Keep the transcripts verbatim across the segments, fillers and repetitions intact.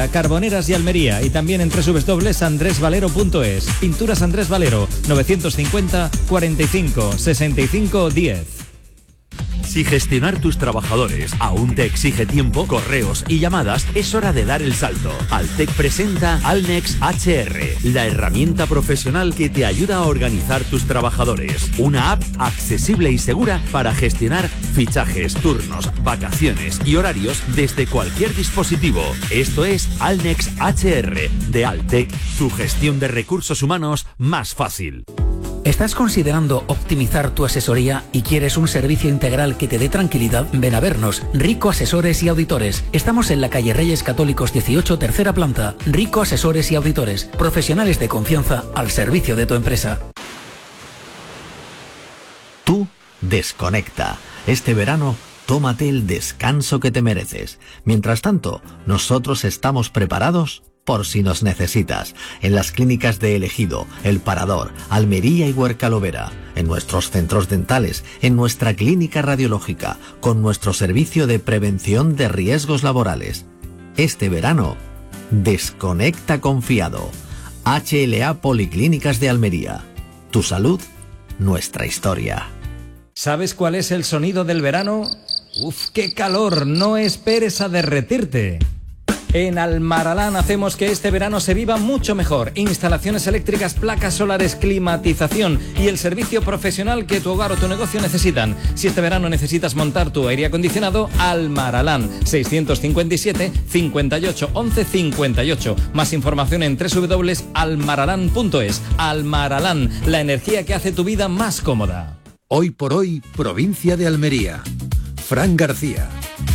Almendra, Carboneras y Almería, y también en doble u doble u doble u punto andrés valero punto es. Pinturas Andrés Valero, novecientos cincuenta, cuarenta y cinco, sesenta y cinco, diez. Si gestionar tus trabajadores aún te exige tiempo, correos y llamadas, es hora de dar el salto. Altec presenta Alnex H R, la herramienta profesional que te ayuda a organizar tus trabajadores. Una app accesible y segura para gestionar fichajes, turnos, vacaciones y horarios desde cualquier dispositivo. Esto es Alnex H R de Altec, tu gestión de recursos humanos más fácil. ¿Estás considerando optimizar tu asesoría y quieres un servicio integral que te dé tranquilidad? Ven a vernos. Rico Asesores y Auditores. Estamos en la calle Reyes Católicos dieciocho, tercera planta. Rico Asesores y Auditores. Profesionales de confianza al servicio de tu empresa. Tú desconecta. Este verano, tómate el descanso que te mereces. Mientras tanto, nosotros estamos preparados por si nos necesitas, en las clínicas de El Ejido, El Parador, Almería y Huercalovera, en nuestros centros dentales, en nuestra clínica radiológica, con nuestro servicio de prevención de riesgos laborales. Este verano, desconecta confiado. H L A Policlínicas de Almería. Tu salud, nuestra historia. ¿Sabes cuál es el sonido del verano? ¡Uf, qué calor! No esperes a derretirte. En Almaralán hacemos que este verano se viva mucho mejor. Instalaciones eléctricas, placas solares, climatización y el servicio profesional que tu hogar o tu negocio necesitan. Si este verano necesitas montar tu aire acondicionado, Almaralán, seiscientos cincuenta y siete, cincuenta y ocho, once, cincuenta y ocho. Más información en doble u doble u doble u punto almaralán punto es. Almaralán, la energía que hace tu vida más cómoda. Hoy por hoy, provincia de Almería. Fran García.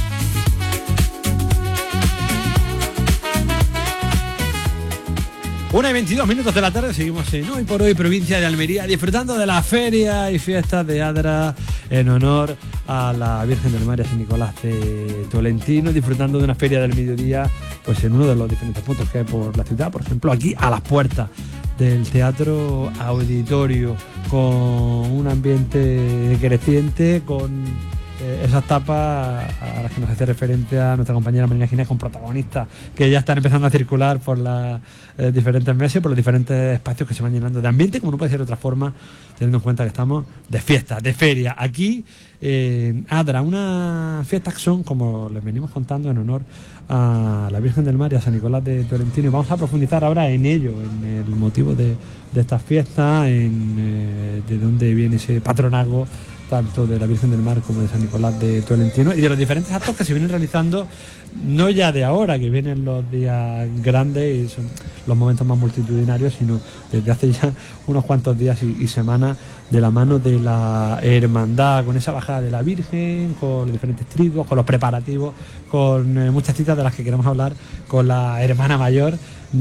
Una y veintidós minutos de la tarde, seguimos en Hoy por Hoy, provincia de Almería, disfrutando de la feria y fiestas de Adra en honor a la Virgen del Mar y a San Nicolás de Tolentino, disfrutando de una feria del mediodía pues en uno de los diferentes puntos que hay por la ciudad, por ejemplo aquí a las puertas del Teatro Auditorio, con un ambiente creciente, con Eh, esas tapas a las que nos hace referencia a nuestra compañera Marina Ginés, con protagonistas que ya están empezando a circular por las eh, diferentes mesas, por los diferentes espacios que se van llenando de ambiente, como no puede ser de otra forma, teniendo en cuenta que estamos de fiesta, de feria, aquí eh, en Adra, unas fiestas que son, como les venimos contando, en honor a la Virgen del Mar y a San Nicolás de Tolentino, y vamos a profundizar ahora en ello, en el motivo de, de estas fiestas, en eh, de dónde viene ese patronazgo tanto de la Virgen del Mar como de San Nicolás de Tolentino, y de los diferentes actos que se vienen realizando, no ya de ahora, que vienen los días grandes y son los momentos más multitudinarios, sino desde hace ya unos cuantos días y, y semanas, de la mano de la hermandad, con esa bajada de la Virgen, con los diferentes trigos, con los preparativos, con eh, muchas citas de las que queremos hablar con la hermana mayor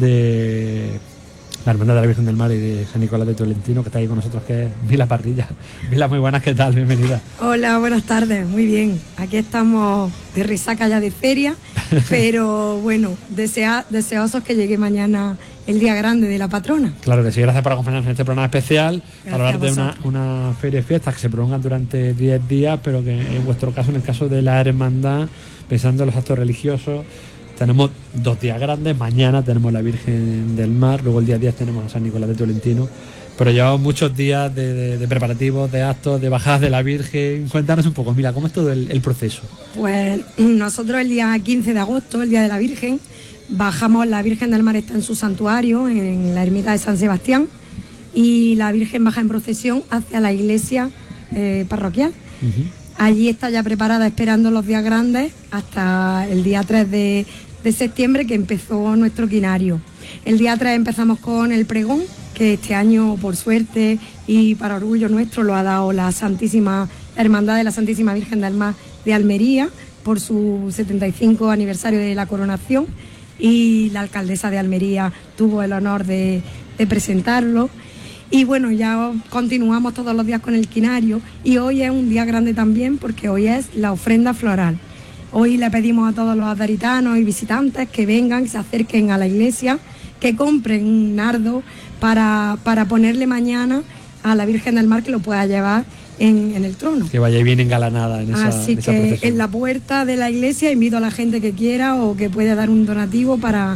de la Hermandad de la Virgen del Mar y de San Nicolás de Tolentino, que está ahí con nosotros, que es Vila Parrilla. Vila, muy buenas, ¿qué tal? Bienvenida. Hola, buenas tardes, muy bien. Aquí estamos de risaca ya de feria, pero bueno, desea, deseosos que llegue mañana el día grande de la patrona. Claro que sí, gracias por acompañarnos en este programa especial, gracias para hablar de una, una feria de fiestas que se prolongan durante diez días, pero que en vuestro caso, en el caso de la hermandad, pensando en los actos religiosos, tenemos dos días grandes. Mañana tenemos la Virgen del Mar, luego el día diez tenemos a San Nicolás de Tolentino, pero llevamos muchos días de, de, de preparativos, de actos, de bajadas de la Virgen. Cuéntanos un poco, mira, ¿cómo es todo el, el proceso? Pues nosotros el día quince de agosto, el día de la Virgen, bajamos, la Virgen del Mar está en su santuario, en la ermita de San Sebastián, y la Virgen baja en procesión hacia la iglesia eh, parroquial. Uh-huh. Allí está ya preparada, esperando los días grandes hasta el día tres de de septiembre, que empezó nuestro quinario. El día tres empezamos con el pregón, que este año, por suerte y para orgullo nuestro, lo ha dado la Santísima Hermandad de la Santísima Virgen del Mar de Almería por su setenta y cinco aniversario de la coronación, y la alcaldesa de Almería tuvo el honor de, de presentarlo. Y bueno, ya continuamos todos los días con el quinario, y hoy es un día grande también porque hoy es la ofrenda floral. Hoy le pedimos a todos los adaritanos y visitantes que vengan, que se acerquen a la iglesia, que compren un nardo para, para ponerle mañana a la Virgen del Mar, que lo pueda llevar en, en el trono. Que vaya bien engalanada en esa Así en esa que procesión. En la puerta de la iglesia invito a la gente que quiera o que pueda dar un donativo para